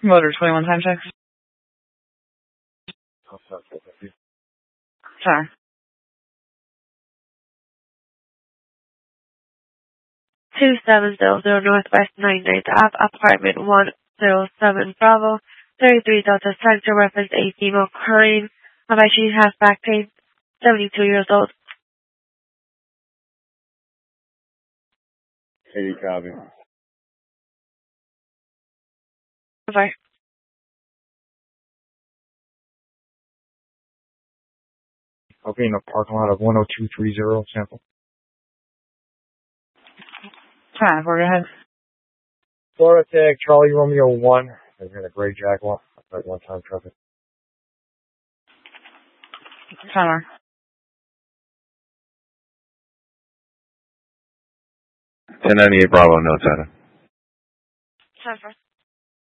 Motor 21 time check. Sorry. 2700 Northwest 99th Ave, apartment 107 Bravo, 33 Delta Sector, reference a female crying. She has back pain, 72 years old. 80 copy. Bye. I'll be in the parking lot of 10230 sample. Time, go ahead. Florida Tag, Charlie Romeo 1. I've got a gray Jaguar. I've got one-time traffic. Timer. 1098 Bravo, no 7. Time for